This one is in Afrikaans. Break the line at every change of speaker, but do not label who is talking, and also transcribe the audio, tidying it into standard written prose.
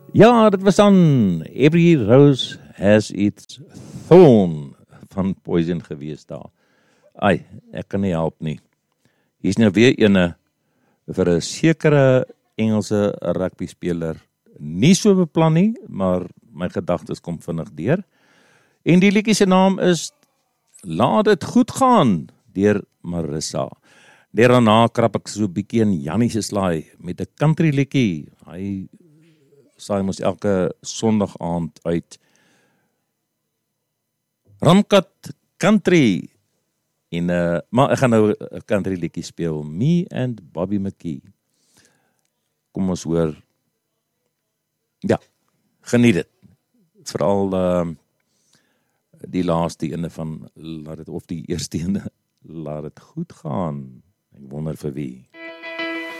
Ja, dit was dan Every Rose Has Its Thorn van Poison gewees daar. Ai, ek kan nie help nie. Hier is nou weer ene vir 'n sekere Engelse rugby speler. Nie so beplan nie, maar my gedagtes kom vinnig deur. En die liedjie se naam is Laat dit goed gaan deur Marissa. Daarna krap ek so 'n bietjie in Jannie se slaai met 'n country liedjie. Hy saai mos elke Sondag aand uit. Ramkat Country en maar ek gaan nou 'n country liedjie speel. Me and Bobby McKee. Kom ons hoor. Ja, geniet dit. Veral die laaste ene van laat dit of die eerste ene laat dit goed gaan. Ek wonder vir wie.